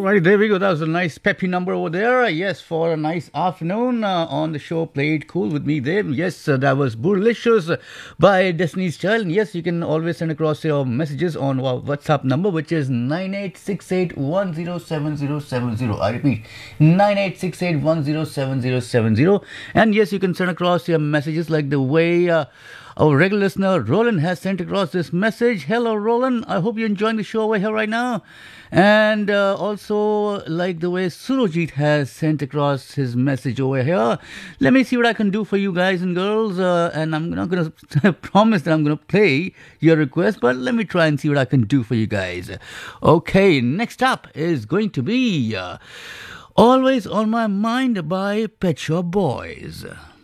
right, there we go. That was a nice peppy number over there. Yes, for a nice afternoon on the show. Played cool with me there. Yes, that was Bootylicious by Destiny's Child. And yes, you can always send across your messages on our WhatsApp number, which is 9868107070. I repeat, 9868107070. And yes, you can send across your messages like the way our regular listener Roland has sent across this message. Hello, Roland. I hope you're enjoying the show over here right now. And also, like the way Surojit has sent across his message over here. Let me see what I can do for you guys and girls. And I'm not going to promise that I'm going to play your request, but let me try and see what I can do for you guys. Okay, next up is going to be Always on My Mind by Pet Shop Boys.